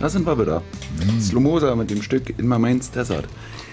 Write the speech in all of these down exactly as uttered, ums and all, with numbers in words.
Da sind wir wieder. Mm. Slomosa mit dem Stück In My Mind's Desert.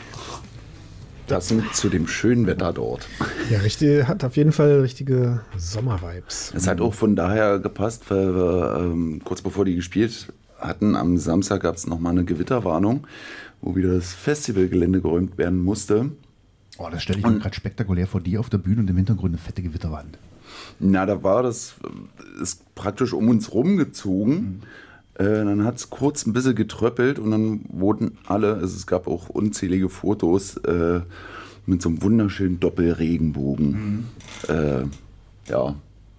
Das sind zu dem schönen Wetter dort. Ja, richtig, hat auf jeden Fall richtige Sommervibes. Es hat auch von daher gepasst, weil wir ähm, kurz bevor die gespielt hatten, am Samstag gab es nochmal eine Gewitterwarnung, wo wieder das Festivalgelände geräumt werden musste. Oh, das stelle ich mir gerade spektakulär vor, dir auf der Bühne und im Hintergrund eine fette Gewitterwand. Na, da war das, ist praktisch um uns rumgezogen. Mhm. Äh, dann hat es kurz ein bisschen getröppelt und dann wurden alle, also es gab auch unzählige Fotos äh, mit so einem wunderschönen Doppelregenbogen. Mhm. Äh, ja.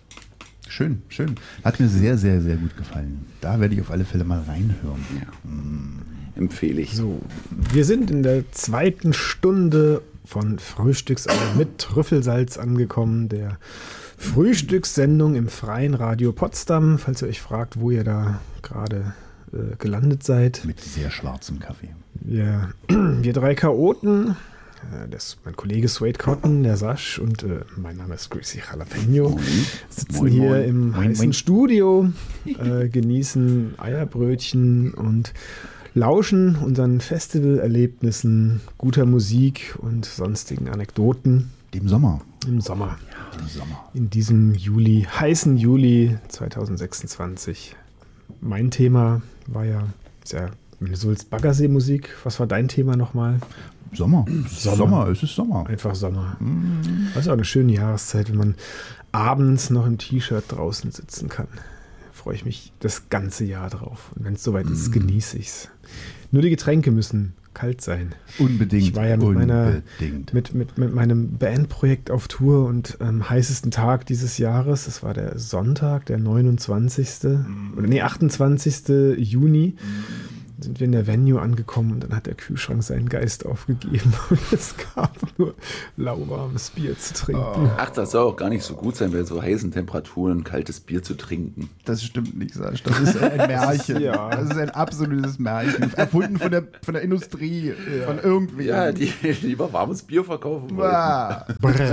Schön, schön. Hat mir sehr, sehr, sehr gut gefallen. Da werde ich auf alle Fälle mal reinhören. Ja. Mhm. Empfehle ich. So, wir sind in der zweiten Stunde von Frühstücksei mit Trüffelsalz angekommen, der Frühstückssendung im Freien Radio Potsdam, falls ihr euch fragt, wo ihr da gerade äh, gelandet seid. Mit sehr schwarzem Kaffee. Wir, wir drei Chaoten, äh, das mein Kollege Suede Cotton, der Sasch und äh, mein Name ist Greasy Jalapeno, Moin. sitzen Moin, hier moin. im Moin, heißen moin. Studio, äh, genießen Eierbrötchen und lauschen unseren Festivalerlebnissen, guter Musik und sonstigen Anekdoten. Dem Sommer. Im Sommer. Im Sommer. In diesem Juli, heißen Juli zweitausendsechsundzwanzig. Mein Thema war ja, ist ja, wenn du so willst, Baggersee-Musik. Was war dein Thema nochmal? Sommer. Sommer. Sommer, es ist Sommer. Einfach Sommer. Mm. Das ist auch eine schöne Jahreszeit, wenn man abends noch im T-Shirt draußen sitzen kann. Freue ich mich das ganze Jahr drauf. Und wenn es soweit ist, genieße ich es. Nur die Getränke müssen kalt sein. Unbedingt. Ich war ja mit, meiner, unbedingt. mit, mit, mit meinem Bandprojekt auf Tour und am heißesten Tag dieses Jahres, das war der Sonntag, der neunundzwanzigste oder nee, achtundzwanzigste Juni, sind wir in der Venue angekommen und dann hat der Kühlschrank seinen Geist aufgegeben und es gab nur lauwarmes Bier zu trinken. Ach, das soll auch gar nicht so gut sein, bei so heißen Temperaturen kaltes Bier zu trinken. Das stimmt nicht, Sasch. Das ist ein Märchen. Ja. Das ist ein absolutes Märchen. Erfunden von der, von der Industrie, ja. Von irgendwem. Ja, die lieber warmes Bier verkaufen wollten. Ah.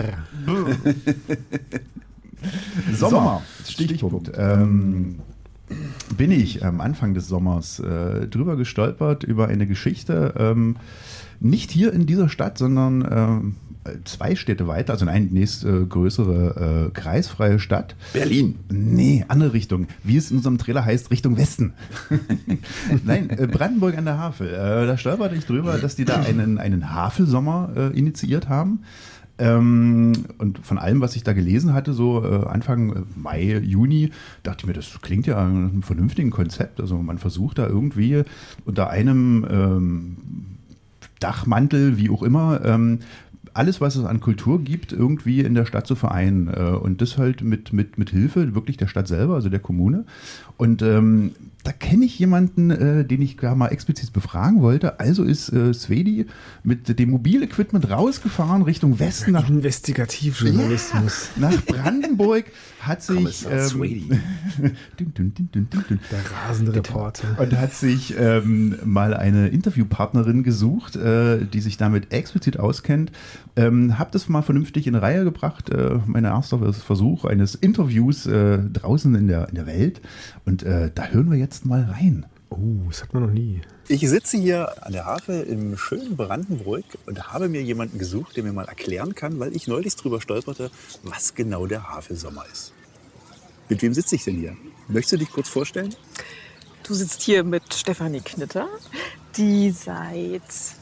Sommer, Sommer. Stichpunkt. Ähm, bin ich am Anfang des Sommers äh, drüber gestolpert über eine Geschichte, ähm, nicht hier in dieser Stadt, sondern ähm, zwei Städte weiter, also eine nächstgrößere äh, kreisfreie Stadt. Berlin. Nee, andere Richtung. Wie es in unserem Trailer heißt, Richtung Westen. Nein, äh, Brandenburg an der Havel. Äh, da stolperte ich drüber, dass die da einen, einen Havelsommer äh, initiiert haben. Ähm, und von allem, was ich da gelesen hatte, so äh, Anfang Mai, Juni, dachte ich mir, das klingt ja nach einem vernünftigen Konzept. Also man versucht da irgendwie unter einem ähm, Dachmantel, wie auch immer, ähm, alles, was es an Kultur gibt, irgendwie in der Stadt zu vereinen. Äh, und das halt mit, mit, mit Hilfe wirklich der Stadt selber, also der Kommune. Und ähm, da kenne ich jemanden, äh, den ich gar mal explizit befragen wollte. Also ist äh, Svedi mit dem Mobilequipment rausgefahren Richtung Westen nach Investigativjournalismus. Ja, nach Brandenburg hat sich ähm, dün, dün, dün, dün, dün, der rasende Reporter und hat sich ähm, mal eine Interviewpartnerin gesucht, äh, die sich damit explizit auskennt. Ähm, hab das mal vernünftig in eine Reihe gebracht. Äh, mein erster Versuch eines Interviews äh, draußen in der, in der Welt. Und äh, da hören wir jetzt mal rein. Oh, das hat man noch nie. Ich sitze hier an der Havel im schönen Brandenburg und habe mir jemanden gesucht, der mir mal erklären kann, weil ich neulich drüber stolperte, was genau der Havelsommer ist. Mit wem sitze ich denn hier? Möchtest du dich kurz vorstellen? Du sitzt hier mit Stefanie Knitter, die seit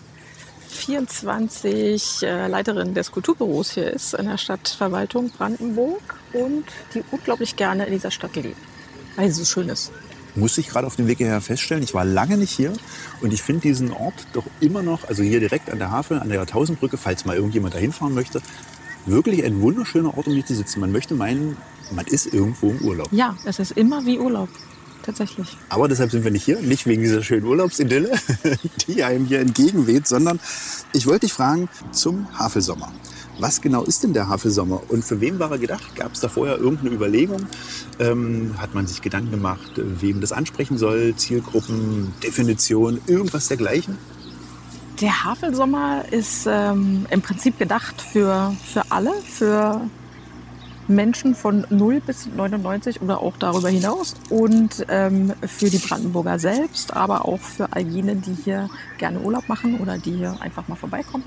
vierundzwanzig äh, Leiterin des Kulturbüros hier ist in der Stadtverwaltung Brandenburg und die unglaublich gerne in dieser Stadt lebt, weil sie so schön ist. Musste ich gerade auf dem Weg hierher feststellen, ich war lange nicht hier und ich finde diesen Ort doch immer noch, also hier direkt an der Havel, an der Jahrtausendbrücke, falls mal irgendjemand dahin fahren möchte, wirklich ein wunderschöner Ort, um hier zu sitzen. Man möchte meinen, man ist irgendwo im Urlaub. Ja, es ist immer wie Urlaub, tatsächlich. Aber deshalb sind wir nicht hier, nicht wegen dieser schönen Urlaubsidylle, die einem hier entgegenweht, sondern ich wollte dich fragen zum Havelsommer. Was genau ist denn der Havelsommer und für wen war er gedacht? Gab es da vorher irgendeine Überlegung? Ähm, hat man sich Gedanken gemacht, wem das ansprechen soll? Zielgruppen, Definition, irgendwas dergleichen? Der Havelsommer ist ähm, im Prinzip gedacht für, für alle, für Menschen von null bis neunundneunzig oder auch darüber hinaus und ähm, für die Brandenburger selbst, aber auch für all jene, die hier gerne Urlaub machen oder die hier einfach mal vorbeikommen.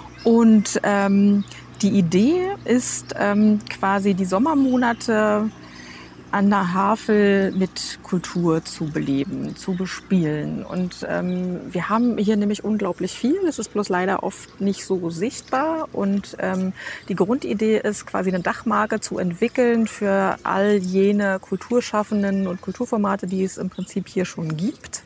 Und ähm, die Idee ist ähm, quasi die Sommermonate an der Havel mit Kultur zu beleben, zu bespielen. Und ähm, wir haben hier nämlich unglaublich viel. Es ist bloß leider oft nicht so sichtbar. Und ähm, die Grundidee ist, quasi eine Dachmarke zu entwickeln für all jene Kulturschaffenden und Kulturformate, die es im Prinzip hier schon gibt.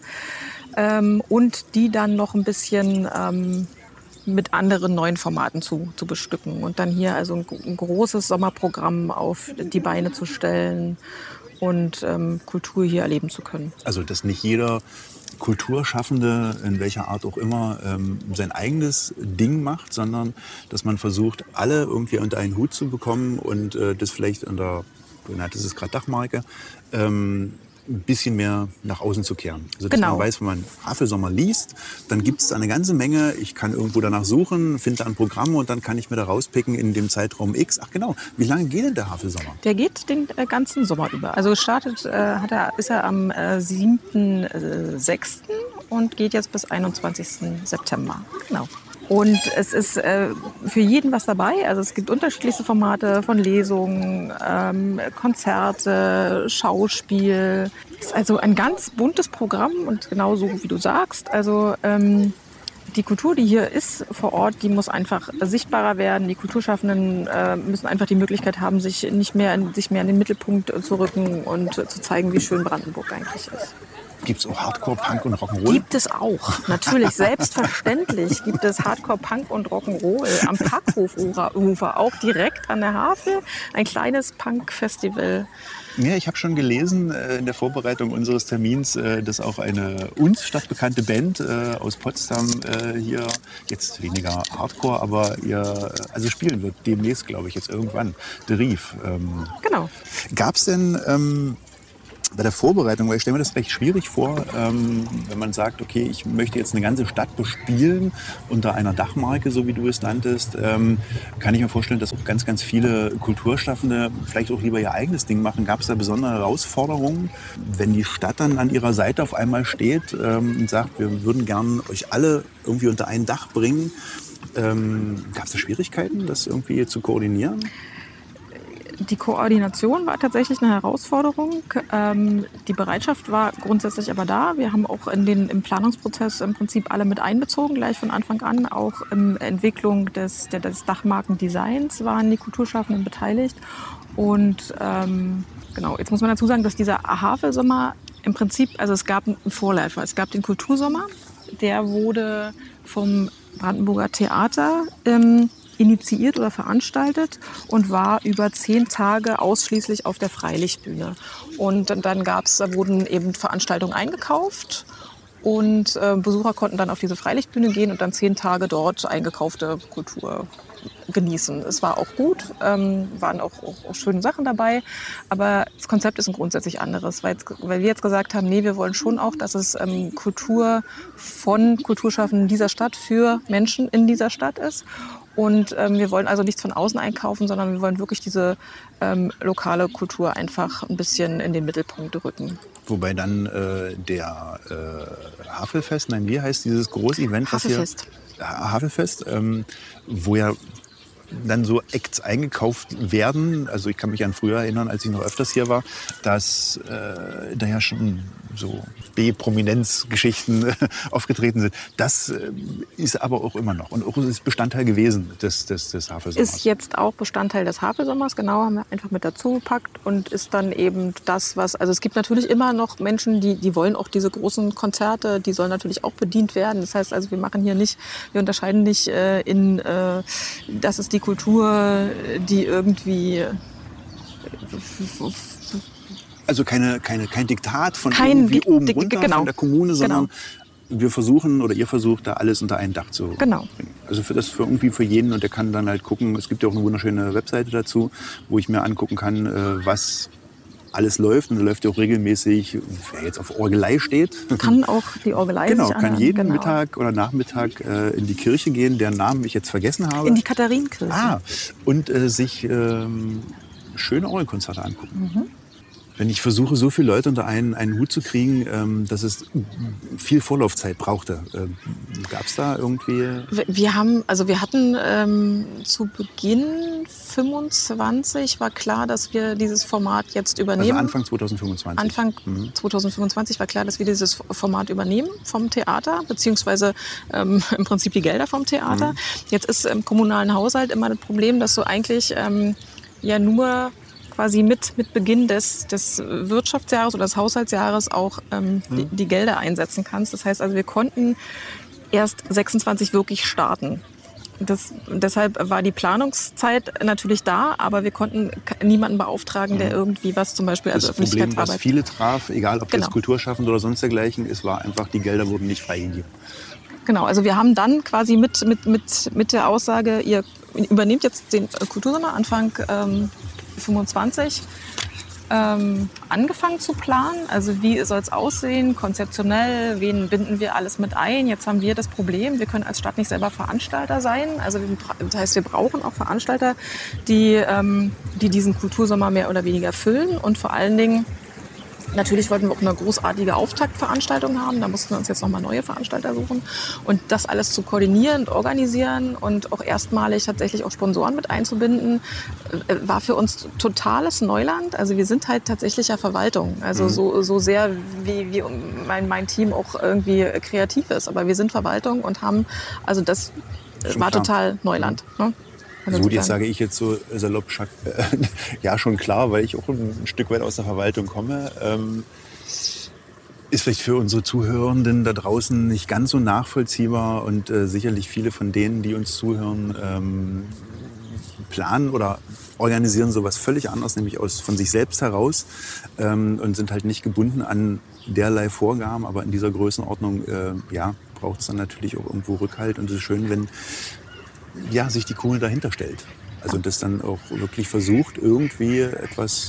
Ähm, und die dann noch ein bisschen ähm, mit anderen neuen Formaten zu, zu bestücken und dann hier also ein, ein großes Sommerprogramm auf die Beine zu stellen und ähm, Kultur hier erleben zu können. Also dass nicht jeder Kulturschaffende, in welcher Art auch immer, ähm, sein eigenes Ding macht, sondern dass man versucht, alle irgendwie unter einen Hut zu bekommen und äh, das vielleicht unter, das ist gerade Dachmarke, ähm, ein bisschen mehr nach außen zu kehren. Also dass Genau. man weiß, wenn man Havelsommer liest, dann gibt es eine ganze Menge. Ich kann irgendwo danach suchen, finde da ein Programm und dann kann ich mir da rauspicken in dem Zeitraum X. Ach genau, wie lange geht denn der Havelsommer? Der geht den äh, ganzen Sommer über. Also gestartet äh, hat er, ist er am äh, siebten sechsten und geht jetzt bis einundzwanzigsten September. Genau. Und es ist äh, für jeden was dabei. Also es gibt unterschiedlichste Formate von Lesungen, ähm, Konzerte, Schauspiel. Es ist also ein ganz buntes Programm und genau so, wie du sagst. Also ähm, die Kultur, die hier ist vor Ort, die muss einfach sichtbarer werden. Die Kulturschaffenden äh, müssen einfach die Möglichkeit haben, sich nicht mehr in, sich mehr in den Mittelpunkt zu rücken und äh, zu zeigen, wie schön Brandenburg eigentlich ist. Gibt es auch Hardcore, Punk und Rock'n'Roll? Gibt es auch. Natürlich, selbstverständlich gibt es Hardcore, Punk und Rock'n'Roll am Parkhofufer, auch direkt an der Havel. Ein kleines Punk-Festival. Ja, ich habe schon gelesen äh, in der Vorbereitung unseres Termins, äh, dass auch eine uns stadtbekannte Band äh, aus Potsdam äh, hier jetzt weniger Hardcore, aber ihr äh, also spielen wird demnächst, glaube ich, jetzt irgendwann. The Reef. Ähm, Genau. Gab es denn ähm, bei der Vorbereitung, weil ich stelle mir das recht schwierig vor, ähm, wenn man sagt, okay, ich möchte jetzt eine ganze Stadt bespielen unter einer Dachmarke, so wie du es nanntest, ähm, kann ich mir vorstellen, dass auch ganz, ganz viele Kulturschaffende vielleicht auch lieber ihr eigenes Ding machen. Gab es da besondere Herausforderungen, wenn die Stadt dann an ihrer Seite auf einmal steht ähm, und sagt, wir würden gern euch alle irgendwie unter ein Dach bringen? Ähm, Gab es da Schwierigkeiten, das irgendwie zu koordinieren? Die Koordination war tatsächlich eine Herausforderung. Ähm, die Bereitschaft war grundsätzlich aber da. Wir haben auch in den, im Planungsprozess im Prinzip alle mit einbezogen, gleich von Anfang an. Auch in der Entwicklung des, der, des Dachmarkendesigns waren die Kulturschaffenden beteiligt. Und ähm, genau, jetzt muss man dazu sagen, dass dieser Havelsommer im Prinzip, also es gab einen Vorläufer. Es gab den Kultursommer, der wurde vom Brandenburger Theater ähm, initiiert oder veranstaltet und war über zehn Tage ausschließlich auf der Freilichtbühne. Und dann gab's, da wurden eben Veranstaltungen eingekauft und äh, Besucher konnten dann auf diese Freilichtbühne gehen und dann zehn Tage dort eingekaufte Kultur genießen. Es war auch gut, ähm, waren auch, auch, auch schöne Sachen dabei, aber das Konzept ist ein grundsätzlich anderes, weil, jetzt, weil wir jetzt gesagt haben, nee, wir wollen schon auch, dass es ähm, Kultur von Kulturschaffenden dieser Stadt für Menschen in dieser Stadt ist. Und ähm, wir wollen also nichts von außen einkaufen, sondern wir wollen wirklich diese ähm, lokale Kultur einfach ein bisschen in den Mittelpunkt rücken. Wobei dann äh, der äh, Havelfest, nein, wie heißt dieses große Event? Havelfest. Was hier, Havelfest, ähm, wo ja dann so Acts eingekauft werden. Also ich kann mich an früher erinnern, als ich noch öfters hier war, dass äh, da ja schon so B-Prominenz-Geschichten aufgetreten sind. Das äh, ist aber auch immer noch und auch ist Bestandteil gewesen des, des, des Havelsommers. Ist jetzt auch Bestandteil des Havelsommers, genau, haben wir einfach mit dazu gepackt und ist dann eben das, was, also es gibt natürlich immer noch Menschen, die, die wollen auch diese großen Konzerte, die sollen natürlich auch bedient werden. Das heißt also, wir machen hier nicht, wir unterscheiden nicht äh, in, äh, das ist die Kultur, die irgendwie also keine, keine, kein Diktat von kein irgendwie Di- oben Di- runter genau. von der Kommune, sondern Genau. wir versuchen oder ihr versucht da alles unter ein Dach zu Genau. bringen. Also für das für irgendwie für jeden und der kann dann halt gucken. Es gibt ja auch eine wunderschöne Webseite dazu, wo ich mir angucken kann, was alles läuft und da läuft ja auch regelmäßig, wer jetzt auf Orgelei steht. Kann auch die Orgelei Genau, sich kann anhören. jeden Genau. Mittag oder Nachmittag äh, in die Kirche gehen, deren Namen ich jetzt vergessen habe. In die Katharinenkirche. Ah, und äh, sich ähm, schöne Orgelkonzerte angucken. Mhm. Wenn ich versuche, so viele Leute unter einen, einen Hut zu kriegen, ähm, dass es viel Vorlaufzeit brauchte. Ähm, Gab es da irgendwie? Wir haben, also wir hatten ähm, zu Beginn fünfundzwanzig war klar, dass wir dieses Format jetzt übernehmen. Also Anfang zwanzig fünfundzwanzig. Anfang mhm. zwanzig fünfundzwanzig war klar, dass wir dieses Format übernehmen vom Theater, beziehungsweise ähm, im Prinzip die Gelder vom Theater. Mhm. Jetzt ist im kommunalen Haushalt immer das Problem, dass du eigentlich ähm, ja nur quasi mit, mit Beginn des, des Wirtschaftsjahres oder des Haushaltsjahres auch ähm, mhm. die, die Gelder einsetzen kannst. Das heißt also, wir konnten erst sechsundzwanzig wirklich starten. Das, deshalb war die Planungszeit natürlich da, aber wir konnten niemanden beauftragen, der irgendwie was zum Beispiel als Öffentlichkeitsarbeit... Das Problem, was viele traf, egal ob genau. jetzt Kulturschaffende oder sonst dergleichen, es war einfach, die Gelder wurden nicht freigegeben. Genau, also wir haben dann quasi mit, mit, mit, mit der Aussage, ihr übernehmt jetzt den Kultursommer Anfang ähm, fünfundzwanzig ähm, angefangen zu planen. Also wie soll es aussehen, konzeptionell, wen binden wir alles mit ein. Jetzt haben wir das Problem, wir können als Stadt nicht selber Veranstalter sein. Also das heißt, wir brauchen auch Veranstalter, die, ähm, die diesen Kultursommer mehr oder weniger füllen. Und vor allen Dingen, natürlich wollten wir auch eine großartige Auftaktveranstaltung haben. Da mussten wir uns jetzt nochmal neue Veranstalter suchen. Und das alles zu koordinieren und organisieren und auch erstmalig tatsächlich auch Sponsoren mit einzubinden, war für uns totales Neuland. Also wir sind halt tatsächlich ja Verwaltung. Also mhm. so, so sehr wie, wie mein, mein Team auch irgendwie kreativ ist. Aber wir sind Verwaltung und haben, also das Schon war klar. total Neuland. Ne? So gut, jetzt sage ich jetzt so salopp, äh, ja schon klar, weil ich auch ein Stück weit aus der Verwaltung komme. Ähm, ist vielleicht für unsere Zuhörenden da draußen nicht ganz so nachvollziehbar und äh, sicherlich viele von denen, die uns zuhören, ähm, planen oder organisieren sowas völlig anders, nämlich aus von sich selbst heraus ähm, und sind halt nicht gebunden an derlei Vorgaben, aber in dieser Größenordnung äh, ja, braucht es dann natürlich auch irgendwo Rückhalt und es ist schön, wenn ja, sich die Kommune dahinter stellt. Also das dann auch wirklich versucht, irgendwie etwas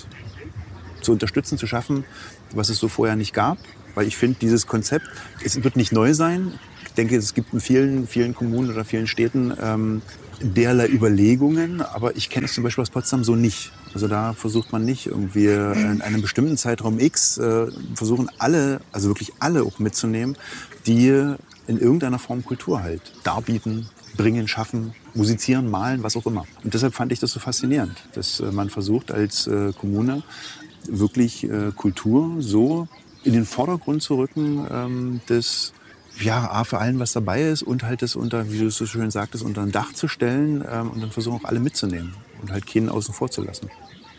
zu unterstützen, zu schaffen, was es so vorher nicht gab. Weil ich finde, dieses Konzept, es wird nicht neu sein. Ich denke, es gibt in vielen, vielen Kommunen oder vielen Städten ähm, derlei Überlegungen. Aber ich kenne es zum Beispiel aus Potsdam so nicht. Also da versucht man nicht irgendwie in einem bestimmten Zeitraum X, äh, versuchen alle, also wirklich alle auch mitzunehmen, die in irgendeiner Form Kultur halt darbieten, bringen, schaffen, musizieren, malen, was auch immer. Und deshalb fand ich das so faszinierend, dass äh, man versucht als äh, Kommune wirklich äh, Kultur so in den Vordergrund zu rücken, ähm, dass ja, A, für allen was dabei ist und halt das unter, wie du es so schön sagtest, unter ein Dach zu stellen ähm, und dann versuchen auch alle mitzunehmen und halt keinen außen vor zu lassen.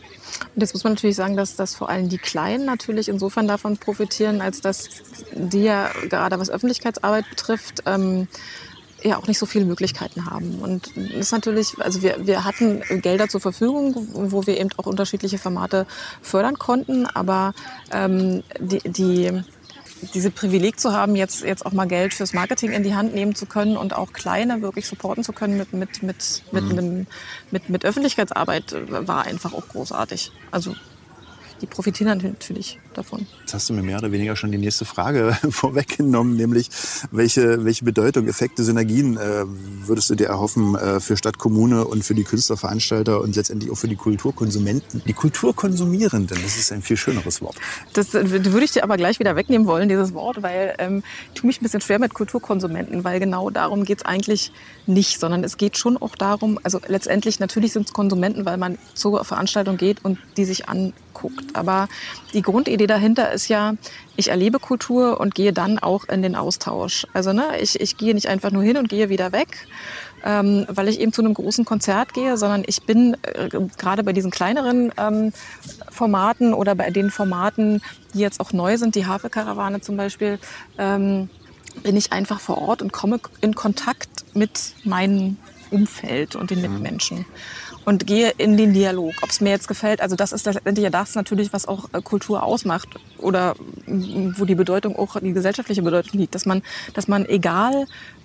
Und jetzt muss man natürlich sagen, dass, dass vor allem die Kleinen natürlich insofern davon profitieren, als dass die ja gerade was Öffentlichkeitsarbeit betrifft, ähm, ja auch nicht so viele Möglichkeiten haben. Und das ist natürlich, also wir, wir hatten Gelder zur Verfügung, wo wir eben auch unterschiedliche Formate fördern konnten, aber ähm, die, die diese Privileg zu haben, jetzt, jetzt auch mal Geld fürs Marketing in die Hand nehmen zu können und auch Kleine wirklich supporten zu können mit, mit, mit, mit, mhm. einem, mit, mit Öffentlichkeitsarbeit, war einfach auch großartig. Also die profitieren natürlich davon. Jetzt hast du mir mehr oder weniger schon die nächste Frage vorweggenommen, nämlich welche, welche Bedeutung, Effekte, Synergien äh, würdest du dir erhoffen äh, für Stadt, Kommune und für die Künstlerveranstalter und letztendlich auch für die Kulturkonsumenten? Die Kulturkonsumierenden, das ist ein viel schöneres Wort. Das würde ich dir aber gleich wieder wegnehmen wollen, dieses Wort, weil ähm, ich tue mich ein bisschen schwer mit Kulturkonsumenten, weil genau darum geht es eigentlich nicht, sondern es geht schon auch darum, also letztendlich natürlich sind es Konsumenten, weil man zur Veranstaltung geht und die sich anguckt. Aber die Grundidee dahinter ist ja, ich erlebe Kultur und gehe dann auch in den Austausch. Also ne, ich, ich gehe nicht einfach nur hin und gehe wieder weg, ähm, weil ich eben zu einem großen Konzert gehe, sondern ich bin äh, gerade bei diesen kleineren ähm, Formaten oder bei den Formaten, die jetzt auch neu sind, die Havelkarawane zum Beispiel, ähm, bin ich einfach vor Ort und komme in Kontakt mit meinem Umfeld und den Mitmenschen. Und gehe in den Dialog, ob es mir jetzt gefällt. Also das ist letztendlich ja das natürlich, was auch Kultur ausmacht oder wo die Bedeutung auch, die gesellschaftliche Bedeutung liegt, dass man, dass man egal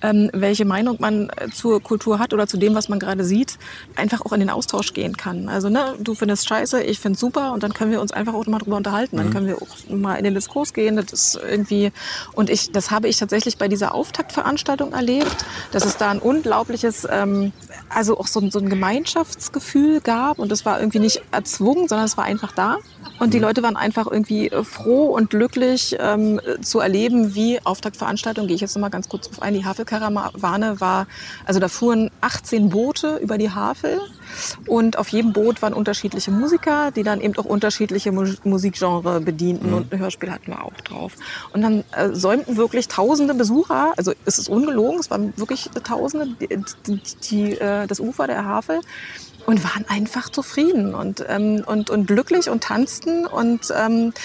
ähm, welche Meinung man äh, zur Kultur hat oder zu dem, was man gerade sieht, einfach auch in den Austausch gehen kann. Also ne, du findest scheiße, ich find's super und dann können wir uns einfach auch mal drüber unterhalten. Dann können wir auch mal in den Diskurs gehen. Das ist irgendwie, und ich, das habe ich tatsächlich bei dieser Auftaktveranstaltung erlebt, dass es da ein unglaubliches, ähm, also auch so ein, so ein Gemeinschaftsgefühl gab und das war irgendwie nicht erzwungen, sondern es war einfach da. Und die Leute waren einfach irgendwie froh und glücklich ähm, zu erleben, wie Auftaktveranstaltung, gehe ich jetzt noch mal ganz kurz drauf ein, die Havelkarawane war, also da fuhren achtzehn Boote über die Havel und auf jedem Boot waren unterschiedliche Musiker, die dann eben auch unterschiedliche Mu- Musikgenre bedienten mhm. und ein Hörspiel hatten wir auch drauf. Und dann äh, säumten wirklich tausende Besucher, also es ist ungelogen, es waren wirklich tausende, die, die, die, äh, das Ufer der Havel, und waren einfach zufrieden und, ähm, und, und glücklich und tanzten. Und ähm,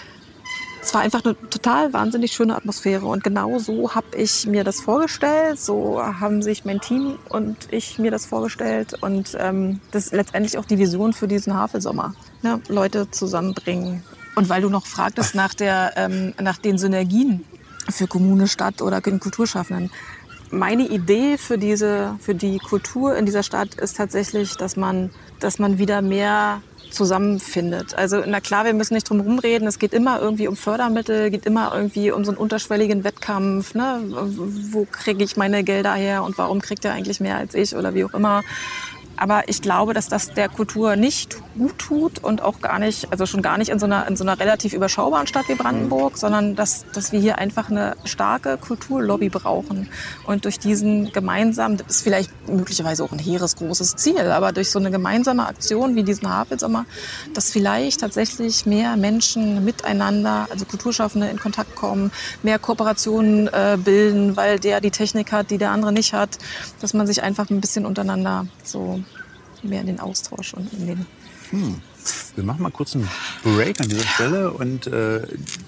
es war einfach eine total wahnsinnig schöne Atmosphäre. Und genau so habe ich mir das vorgestellt. So haben sich mein Team und ich mir das vorgestellt. Und ähm, das ist letztendlich auch die Vision für diesen Havelsommer. Ne? Leute zusammenbringen. Und weil du noch fragtest nach, der, ähm, nach den Synergien für Kommune, Stadt oder den Kulturschaffenden. Meine Idee für diese, für die Kultur in dieser Stadt ist tatsächlich, dass man, dass man wieder mehr zusammenfindet. Also na klar, wir müssen nicht drum herum reden. Es geht immer irgendwie um Fördermittel, geht immer irgendwie um so einen unterschwelligen Wettkampf. Ne? Wo kriege ich meine Gelder her und warum kriegt er eigentlich mehr als ich oder wie auch immer. Aber ich glaube, dass das der Kultur nicht gut tut und auch gar nicht, also schon gar nicht in so einer, in so einer relativ überschaubaren Stadt wie Brandenburg, sondern dass, dass wir hier einfach eine starke Kulturlobby brauchen. Und durch diesen gemeinsamen, das ist vielleicht möglicherweise auch ein hehres, großes Ziel, aber durch so eine gemeinsame Aktion wie diesen Havelsommer, dass vielleicht tatsächlich mehr Menschen miteinander, also Kulturschaffende, in Kontakt kommen, mehr Kooperationen äh, bilden, weil der die Technik hat, die der andere nicht hat, dass man sich einfach ein bisschen untereinander so mehr in den Austausch und in den... Hm. Wir machen mal kurz einen Break an dieser Stelle und äh,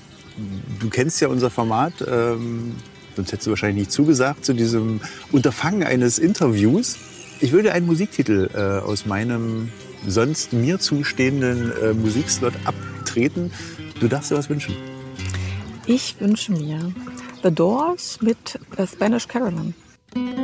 du kennst ja unser Format, ähm, sonst hättest du wahrscheinlich nicht zugesagt, zu diesem Unterfangen eines Interviews. Ich würde einen Musiktitel äh, aus meinem sonst mir zustehenden äh, Musikslot abtreten. Du darfst dir was wünschen. Ich wünsche mir The Doors mit äh, Spanish Caroline.